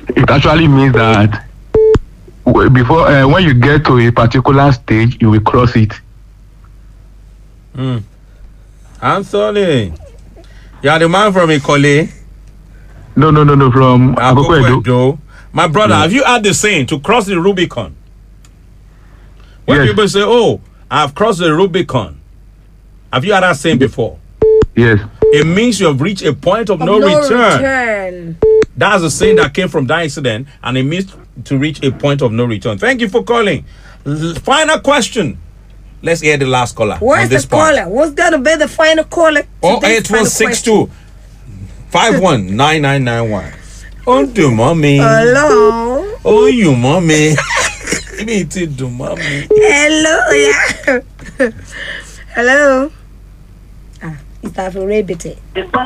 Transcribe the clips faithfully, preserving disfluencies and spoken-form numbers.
It actually means that w- before uh, when you get to a particular stage, you will cross it. Mm. Anthony, you are the man from Ikole. No, no, no, no. From Akoko Edo. Edo. My brother, Yes. have you heard the saying to cross the Rubicon? When Yes. people say, "Oh, I've crossed the Rubicon," have you heard that saying before? Yes. It means you have reached a point of, Of no, no return. return. That's a saying that came from that incident, and it means to reach a point of no return. Thank you for calling. L- final question. Let's hear the last caller. Where's on this the caller? What's gonna be the final caller? Oh, Today's eight one final six question. two five one nine nine nine one. Oh, do mommy. Hello. Oh, you mommy. Me too, do mommy. Hello. Yeah. Hello. Ah, it's time for rabbit.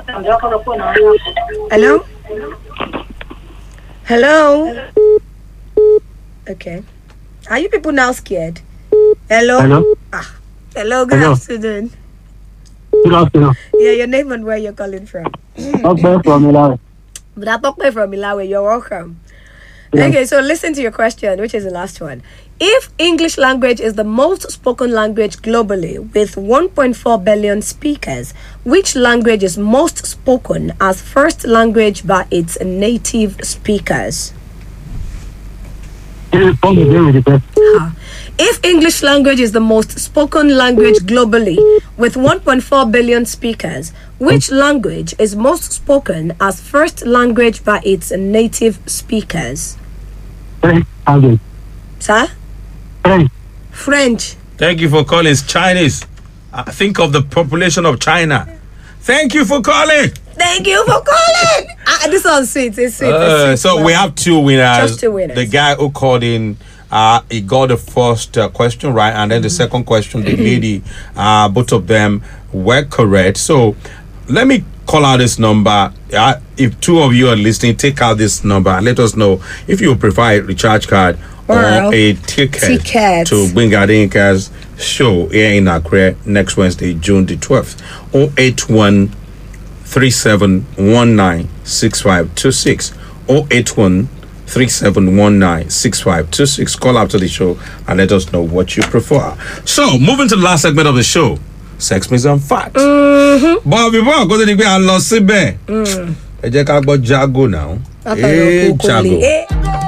Hello. Hello. Okay. Are you people now scared? Hello. Hello. Ah. Hello. Good Hello. afternoon. Good afternoon. Yeah, your name and where you're calling from. Okay, from Ilawe. But I talk from Ilawe. You're welcome. Yeah. Okay, so listen to your question, which is the last one. If English language is the most spoken language globally with one point four billion speakers, which language is most spoken as first language by its native speakers? If English language is the most spoken language globally with one point four billion speakers, which language is most spoken as first language by its native speakers? Sir? French. Thank you for calling. It's Chinese. Uh, think of the population of China. Thank you for calling. Thank you for calling. Ah, this one's sweet. It's sweet. Uh, it's sweet. so we have two winners. Just two winners. The guy who called in, uh, he got the first uh, question right, and then the second question, the lady, uh, both of them were correct. So let me call out this number. Uh, if two of you are listening, take out this number and let us know if you prefer a recharge card or Or a ticket, ticket. to Bingadinka's show here in Accra next Wednesday, June the twelfth. oh eight one three seven one nine six five two six. oh eight one three seven one nine six five two six. Call after the show and let us know what you prefer. So, moving to the last segment of the show, Sex, Myths and Facts. Mm-hmm. But before I go to the way I lost it, ẹ jẹ́ ká gbọ́ Jago now. That's Hey, how you're Jago. cool.